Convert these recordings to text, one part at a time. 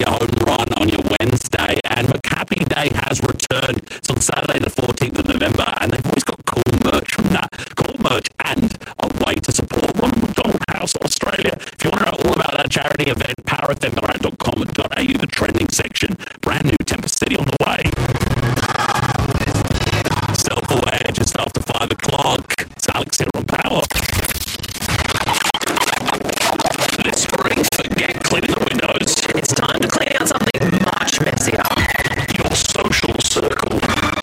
your home run on your Wednesday. And Maccabi Day has returned. It's on Saturday the 14th of November, and they've always got cool merch from that. Cool merch and a way to support Ronald McDonald House Australia. If you want to know all about that charity event, powerfm.com.au, the trending section. Brand new Temper City on the way. Self-aware just after 5 o'clock. It's Alex here on Power. This spring, forget cleaning the windows. It's time to clean out something much messier. Your social circle.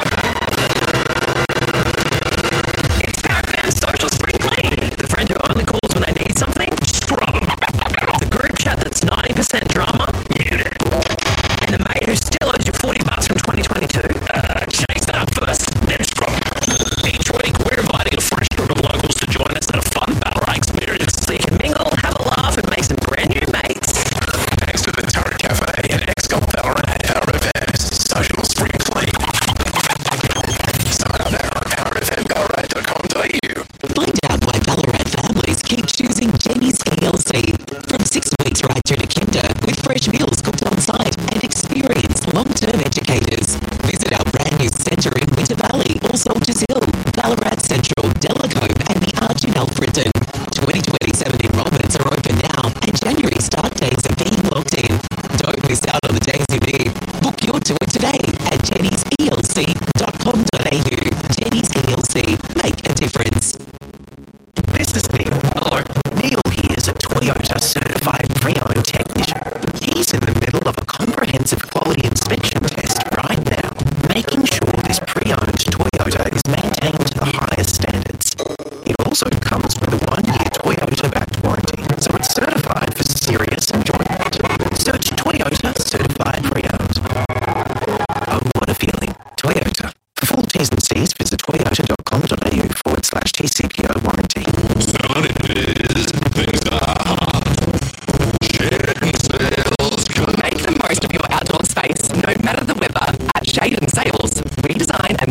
It's PowerFM's Social Spring Clean. The friend who only calls when they need something. Scrub. The group chat that's 90% drama. And the mate who still owes you $40 from 2022. Chase that up first, then scrub. Each week, we're inviting a fresh group of locals to join us at a fun Ballarat experience. So you can mingle, have a laugh, and make some brand new mates. Thanks to the Turret Cafe and XCOM Ballarat, PowerFM's Social Spring Clean. Sign up now at powerfmballarat.com.au. Find out why Ballarat families keep choosing Jenny's ELC. From 6 weeks right through to kinder, with fresh meals cooked on site and experienced long-term educators. Visit our brand new centre in Winter Valley or Soldiers Hill, Ballarat Central, Delacombe and the Arch in Alfredton. 2027 enrolments are open now and January start dates are being locked in. Don't miss out on the days you need. Book your tour today at jennyselc.com.au. Jenny's ELC. Make a difference. This is Neil. Hello. Neil here is a Toyota certified pre-owned technician. He's in the middle of a comprehensive quality inspection test right now, making sure this pre-owned Toyota is maintained to the highest standards. It also comes with a 1-year Toyota-backed warranty, so it's certified for serious enjoyment. Search Toyota Certified Pre-Owned. Oh, what a feeling. Toyota. For full T's and C's, visit toyota.com.au/TCPO warranty. Things are hard. Shade Sales. Make the most of your outdoor space, no matter the weather. At Shade and Sales, we design and